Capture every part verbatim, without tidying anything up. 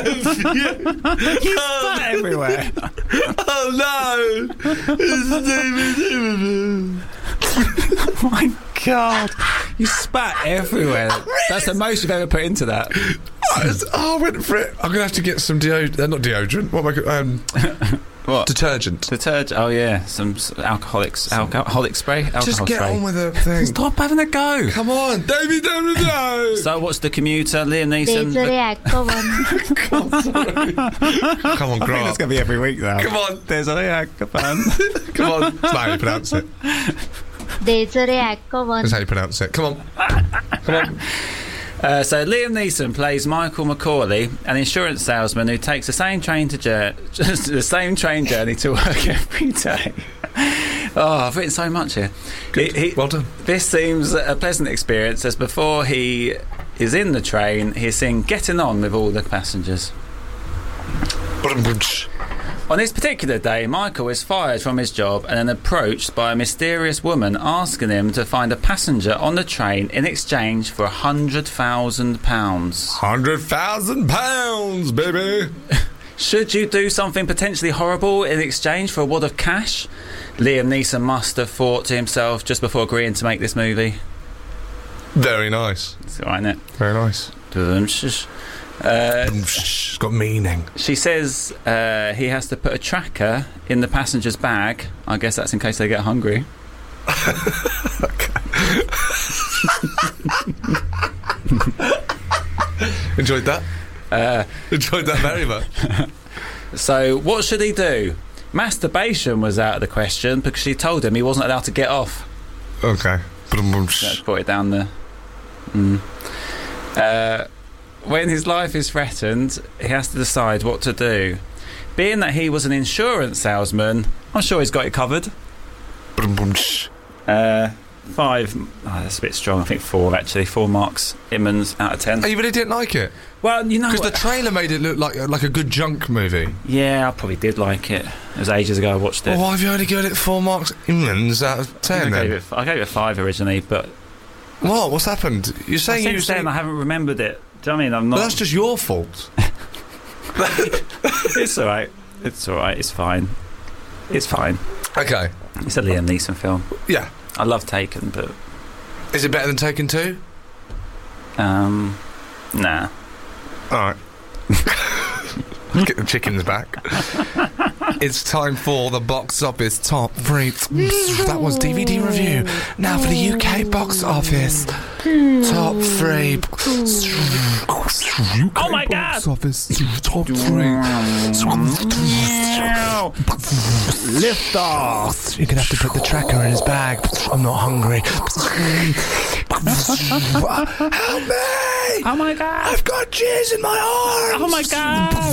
You spat everywhere. Oh no! Oh my God. You spat everywhere. That's the most you've ever put into that. Oh, I went for it. I'm going to have to get some deodorant. Uh, not deodorant. What am I um, What? Detergent. Detergent. Oh, yeah. Some s- alcoholics. Alcoholic spray? Alcohol Just get spray. on with the thing. Stop having a go. Come on. David, David, no. So, what's the commuter? Liam Neeson. Come Come on, I grow think that's up. going to be every week now. Come on. There's a Jacobin. Come on. That's not how you pronounce it. That's how you pronounce it. Come on. Come on. Uh, so Liam Neeson plays Michael McCauley, an insurance salesman who takes the same train to jour- the same train journey to work every day. Oh, I've written so much here. Good. He- he- Well done. This seems a pleasant experience, as before he is in the train, he's seen getting on with all the passengers. On this particular day, Michael is fired from his job and then approached by a mysterious woman asking him to find a passenger on the train in exchange for a hundred thousand pounds. Hundred thousand pounds, baby. Should you do something potentially horrible in exchange for a wad of cash? Liam Neeson must have thought to himself just before agreeing to make this movie. Very nice. It's all right, isn't it? Very nice. Uh, It's got meaning. she says uh, he has to put a tracker in the passenger's bag. I guess that's in case they get hungry. Enjoyed that. Uh, Enjoyed that very much. so what should he do? Masturbation was out of the question because she told him he wasn't allowed to get off. Okay. Let's put it down there. Mm. Uh, when his life is threatened, he has to decide what to do. Being that he was an insurance salesman, I'm sure he's got it covered. Uh, five. Oh, that's a bit strong. I think four, actually. Four marks. Immons out of ten. Oh, you really didn't like it? Well, you know, Because the trailer made it look like like a good junk movie. yeah, I probably did like it. It was ages ago I watched it. Well, why have you only given it four marks Englands out of I, ten gave then? it, I gave it five originally, but What? What's happened? You're saying you since say... then I haven't remembered it. Do you know what I mean? I'm not. Well, that's just your fault. It's all right. It's all right. It's fine. It's fine. Okay. It's a Liam Neeson film. Yeah. I love Taken, but Is it better than Taken two? um, nah. Alright. Get the chickens back. It's time for the box office top three. That was D V D review. Now for the U K box office. Top three. Oh my God! Box office top three. Lift off. You're gonna have to put the tracker in his bag. I'm not hungry. Help me! Oh my God! I've got jizz in my arms! Oh my God!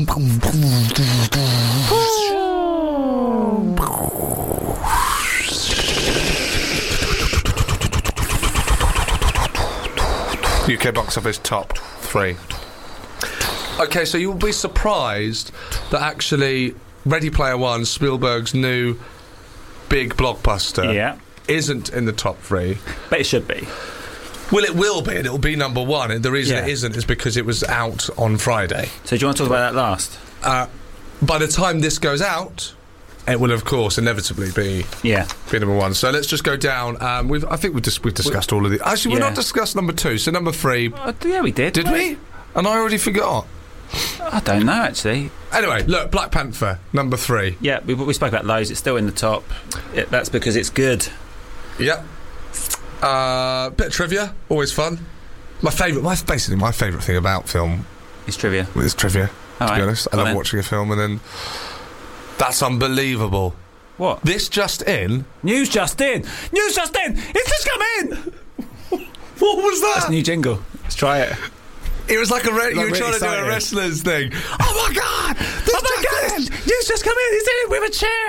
U K box office top three. Okay, so you'll be surprised that actually Ready Player One, Spielberg's new big blockbuster, Yeah, isn't in the top three. but it should be. Well, it will be, and it'll be number one. And the reason Yeah. it isn't is because it was out on Friday. So do you want to talk about that last? Uh, by the time this goes out, it will, of course, inevitably be Yeah. be number one. So let's just go down. Um, we've, I think we've, dis- we've discussed all of the. Actually, we've Yeah. not discussed number two. So number three, Uh, yeah, we did. did we? And I already forgot. I don't know, actually. Anyway, look, Black Panther, number three. Yeah, we, we spoke about loads. It's still in the top. It, that's because it's good. Yep. Uh, bit of trivia, always fun. My favourite, my basically my favourite thing about film It's trivia. is trivia. All to right, be honest, I go love on then. watching a film and then that's unbelievable. What? This just in. News just in! News just in! It's just come in! What was that? That's a new jingle. Let's try it. It was like a re- you were really trying to do a excited. wrestler's thing. Oh my god! This Oh my just God! in! News just come in! He's in it with a chair!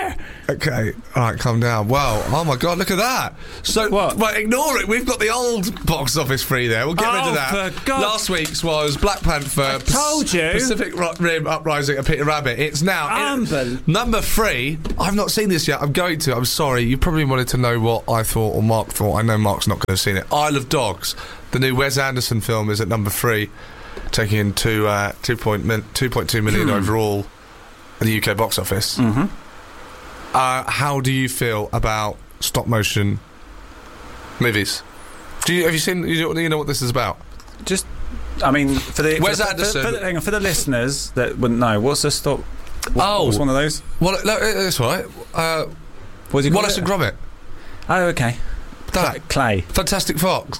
Okay, all right, calm down. Wow, oh my God, look at that. So, What? Right, ignore it. We've got the old box office free there. We'll get rid Oh, of that. for God. Last week's was Black Panther. I told you. Pacific Rim Uprising and Peter Rabbit. It's now Unbel- it, number three. I've not seen this yet. I'm going to. I'm sorry. You probably wanted to know what I thought or Mark thought. I know Mark's not going to have seen it. Isle of Dogs, the new Wes Anderson film, is at number three, taking in two uh, two point mil- two point two million Hmm. overall at the U K box office. Mm-hmm. Uh, how do you feel about stop motion movies? Do you have you seen? You know, you know what this is about? Just, I mean, for the Wes for the, Anderson. For, for, the, hang on, for the listeners that wouldn't know, what's a stop? What, Oh. what's one of those? Well, no, that's all right. Uh, What do you call Wallace it? and Gromit. Oh, okay. That. Clay, Fantastic Fox.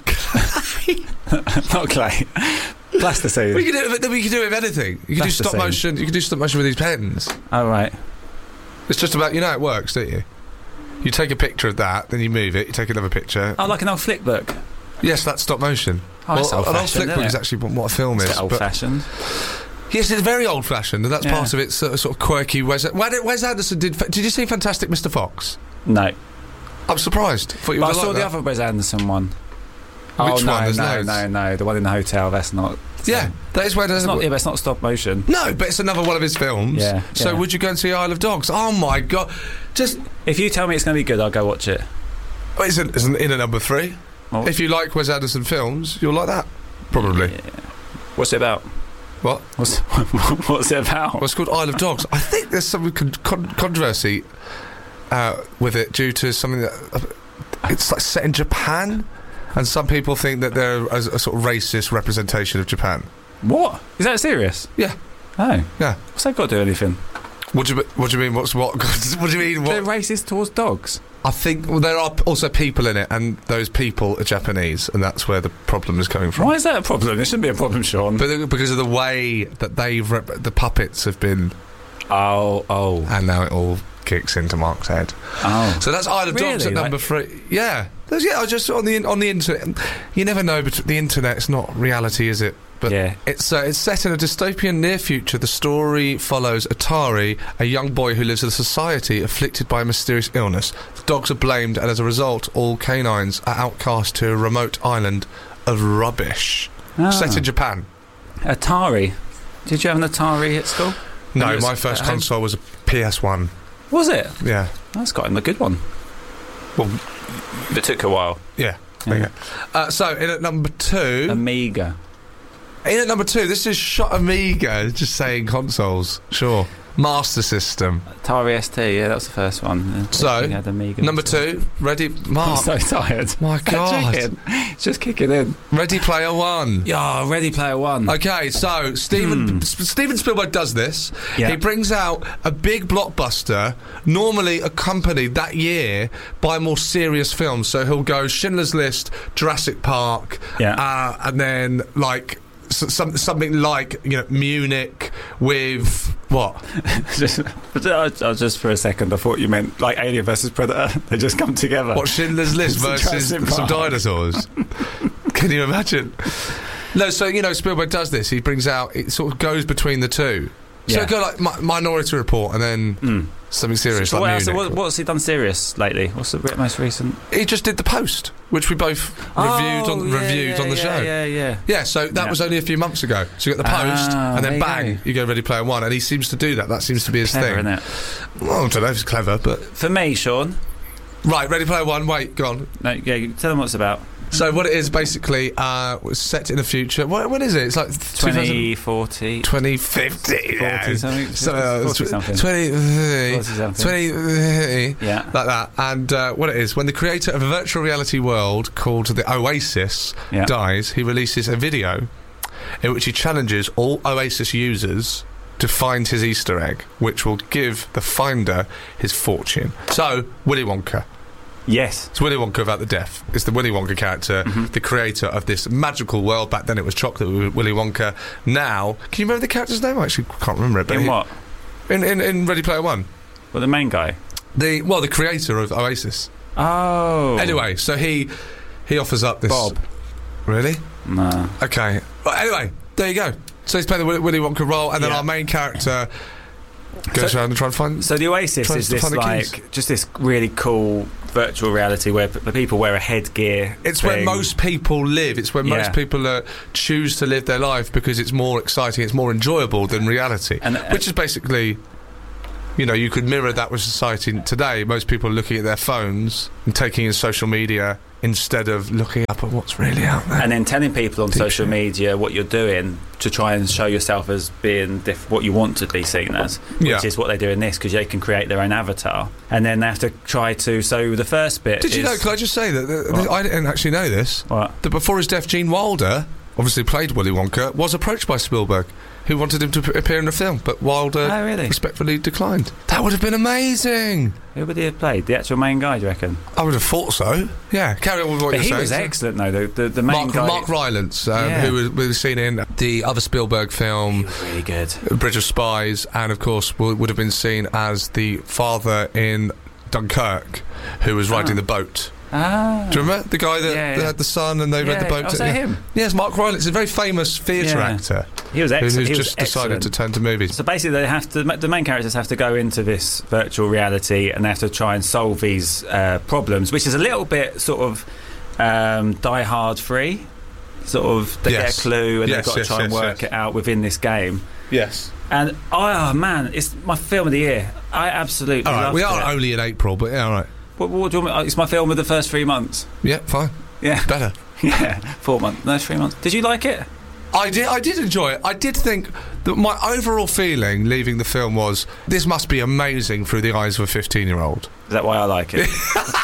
not clay. Plasticine. we can do it. We can do it with anything. You can do stop Plasticine. motion. You can do stop motion with these pens. Oh, right. It's just about, you know how it works, don't you? You take a picture of that, then you move it. You take another picture. Oh, like an old flick book. Yes, that's stop motion. Oh, that's Well, an old old-fashioned, flick book isn't is it? actually what a film It's is. a bit but- old-fashioned. Yes, it's very old-fashioned, and that's Yeah. part of its uh, sort of quirky. Wes, Wes Anderson did. Did you see Fantastic Mister Fox? No. I'm surprised. Thought you But I would saw like the that. other Wes Anderson one. Which oh, one? no, There's no, loads. no, no. The one in the hotel, that's not... Yeah, that is where there's It's not, yeah, but it's not stop motion. no, but it's another one of his films. Yeah, So yeah. would you go and see Isle of Dogs? Oh my God! Just If you tell me it's going to be good, I'll go watch it. oh, it's, in, it's in at number three. Well, If you like Wes Anderson films, you'll like that. Probably. Yeah. What's it about? What? What's, what's it about? Well, it's called Isle of Dogs. I think there's some con- con- controversy uh, with it due to something that uh, it's like set in Japan, and some people think that they're a, a sort of racist representation of Japan. What? Is that serious? Yeah. Oh. Yeah. What's that got to do anything? What do you What do you mean? What's what? What do you mean? They're What? racist towards dogs. I think well, there are also people in it, and those people are Japanese, and that's where the problem is coming from. Why is that a problem? It shouldn't be a problem, Sean. But the- because of the way that they've rep- the puppets have been, Oh, oh, and now it all kicks into Mark's head. oh. So that's Isle of Dogs Really? at number three. Yeah, There's, yeah. I just on the in- on the internet. You never know, but the internet's not reality, is it? But Yeah. it's uh, it's set in a dystopian near future. The story follows Atari, a young boy who lives in a society afflicted by a mysterious illness. The dogs are blamed, and as a result, all canines are outcast to a remote island of rubbish. Ah. Set in Japan. Atari. Did you have an Atari at school? No, When you my was first at home? console was a P S one. Was it? Yeah. That's got him a good one. Well, It took a while. yeah. There you go. Uh, so, in at number two... Amiga. In at number two, this is Shot Amiga, just saying consoles. Sure. Master System. Atari S T, yeah, that was the first one. Yeah. So, We had Amiga Number before. two, Ready... I'm Mark. so tired. My God. Chicken. It's just kicking in. Ready Player One. Yeah, Ready Player One. Okay, so Steven Hmm. S- Steven Spielberg does this. Yeah. He brings out a big blockbuster, normally accompanied that year by more serious films. So he'll go Schindler's List, Jurassic Park, Yeah. uh, and then like s- some, something like you know Munich with what? just, uh, just for a second, I thought you meant like Alien versus Predator. They just come together. What Schindler's List Some versus Jurassic some Park. dinosaurs? Can you imagine? No, so you know Spielberg does this. He brings out it sort of goes between the two. So Yeah. it go like Mi- Minority Report and then Mm. something serious So like what, else, Munich. what, what's he done serious lately? What's the re- most recent? He just did The Post, which we both reviewed on Oh, yeah, reviewed yeah, on the yeah, show. Yeah, yeah. Yeah, so that Yeah. was only a few months ago. So you got The Post, Ah, and there then you bang, go. you go Ready Player One, and he seems to do that. That seems to be his Clever, thing. innit? Well, I don't know if it's clever, but For me, Sean. right, Ready Player One. Wait, go on. No, yeah, you tell them what it's about. So what it is basically uh, was set in the future. What, what is it? It's like twenty forty. twenty fifty. forty something. So, uh, forty something. twenty, forty something. twenty, Yeah. like that. And uh, what it is, when the creator of a virtual reality world called the Oasis Yeah. dies, he releases a video in which he challenges all Oasis users to find his Easter egg, which will give the finder his fortune. So, Willy Wonka. Yes. It's Willy Wonka without the death. It's the Willy Wonka character, Mhm. the creator of this magical world. Back then it was chocolate with Willy Wonka. Now, can you remember the character's name? I actually can't remember it. But In he- what? In, in, in Ready Player One. Well, the main guy. The Well, the creator of Oasis. Oh. Anyway, so he he offers up this... Bob. Really? No. Okay. Well, anyway, there you go. So he's playing the Willy, Willy Wonka role, and then Yeah. our main character Goes So- around and try and find. So the Oasis Tries is to this find the like keys. just this really cool virtual reality where p- people wear a headgear. It's thing. where most people live. It's where Yeah. most people uh, choose to live their life because it's more exciting, it's more enjoyable than reality. And- uh, which is basically, you know, you could mirror that with society today. Most people are looking at their phones and taking in social media instead of looking up at what's really out there. and then telling people on Deep social shit. media what you're doing to try and show yourself as being diff- what you want to be seen as, which Yeah. is what they do in this, because they can create their own avatar, and then they have to try to. So the first bit. Did you is, know, can I just say that, that What? I didn't actually know this, What? that before his death, Gene Wilder, obviously played Willy Wonka, was approached by Spielberg, who wanted him to p- appear in the film, but Wilder Oh, really? respectfully declined. That would have been amazing. Who would he have played? The actual main guy, do you reckon? I would have thought so. Yeah, carry on with what But you're he saying. was excellent, though. The, the, the main Mark, guy. Mark Rylance, um, Yeah. who was, we were seen in the other Spielberg He film, was really good. Bridge of Spies, and of course w- would have been seen as the father in Dunkirk, who was riding Ah. the boat. Ah. Do you remember the guy that, Yeah, that yeah. had the son and they yeah, read the boat? oh, is to- that yeah. him? Yes, Mark Rylance is a very famous theatre Yeah. actor He was who- excellent. who's he was just decided excellent. to turn to movies. So basically, they have to. The main characters have to go into this virtual reality, and they have to try and solve these uh, problems, which is a little bit sort of um, Die Hard free. Sort of, they Yes. get a clue, and Yes, they've got yes, to try and yes, work yes. it out within this game. Yes. And oh man, it's my film of the year. I absolutely All right, loved we are it. only in April, but yeah, all right. What, what do you want me, it's my film of the first three months. Yeah, fine. Yeah, Better. yeah, four months. No, three months. Did you like it? I did. I did enjoy it. I did think that my overall feeling leaving the film was this must be amazing through the eyes of a fifteen-year-old. Is that why I like it?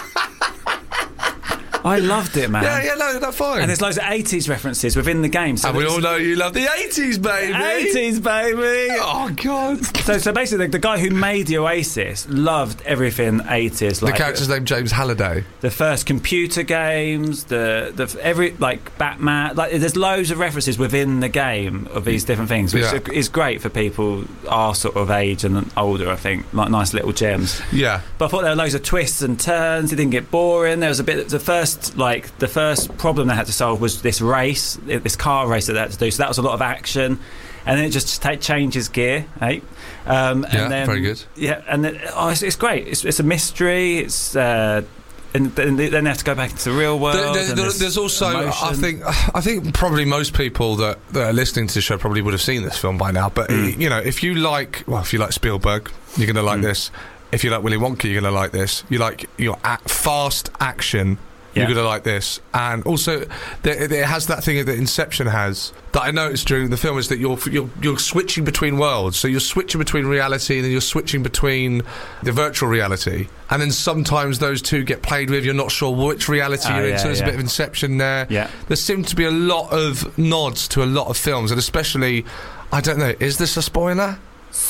I loved it, man. Yeah, yeah, no, that's fine. And there's loads of eighties references within the game. So and we there's- all know you love the eighties, baby. eighties, baby. Oh God. So, so basically, the, the guy who made the Oasis loved everything eighties. Like the character's named James Halliday. the first computer games, the the every like Batman. Like there's loads of references within the game of these different things, which Yeah. is great for people our sort of age and older. I think like nice little gems. Yeah. But I thought there were loads of twists and turns. It didn't get boring. There was a bit. The first, like, the first problem they had to solve was this race, this car race that they had to do. So that was a lot of action, and then it just ta changes gear. Hey, um, and Yeah, then, very good. Yeah, and then, oh, it's, it's great. It's, it's a mystery. It's uh, and then they then they have to go back into the real world. There- there- and there- there's there's also, I emotion. think, I think probably most people that, that are listening to the show probably would have seen this film by now. But Mm. you know, if you like, well, if you like Spielberg, you're going to like Mm. this. If you like Willy Wonka, you're going to like this. You like your a- fast action. Yeah. You're going to like this. And also, there, it has that thing that Inception has that I noticed during the film is that you're, you're you're switching between worlds. So you're switching between reality and then you're switching between the virtual reality. And then sometimes those two get played with. You're not sure which reality Oh, you're in. yeah, So there's yeah. a bit of Inception there. Yeah. There seem to be a lot of nods to a lot of films, and especially, I don't know, is this a spoiler?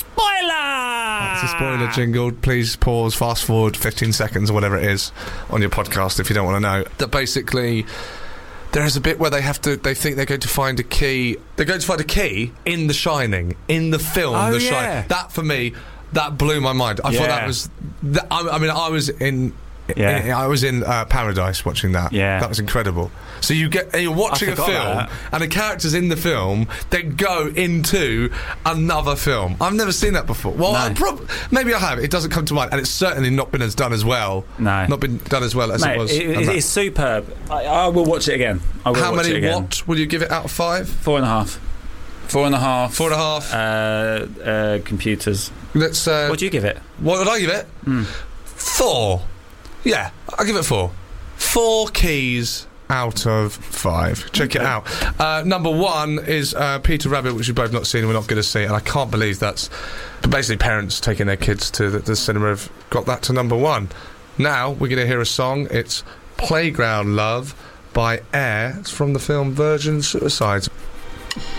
Spoiler! It's a spoiler jingle. Please pause, fast forward fifteen seconds or whatever it is on your podcast if you don't want to know. That basically, there is a bit where they have to, they think they're going to find a key. They're going to find a key in The Shining, in the film Oh, The yeah. Shining. That, for me, that blew my mind. I thought Yeah. that was, that, I, I mean, I was in... Yeah. I was in uh, Paradise watching that. Yeah. That was incredible. So you get, and you're watching a forgot film, about that. and the characters in the film then go into another film. I've never seen that before. Well, No. I prob- maybe I have. It doesn't come to mind, and it's certainly not been as done as well. No. Not been done as well as Mate, it was. it, on it, that. it's superb. I, I will watch it again. I will How watch many it again. what will you give it out of five? Four and a half. Four and a half. Four and a half. Uh, uh, computers. Let's. Uh, What do you give it? what would I give it? Mm. Four. Yeah, I'll give it four. Four keys out of five. Check it out. Uh, number one is uh, Peter Rabbit, which we've both not seen and we're not going to see, and I can't believe that's... But basically, parents taking their kids to the, the cinema have got that to number one. Now, we're going to hear a song. It's Playground Love by Air. It's from the film Virgin Suicides.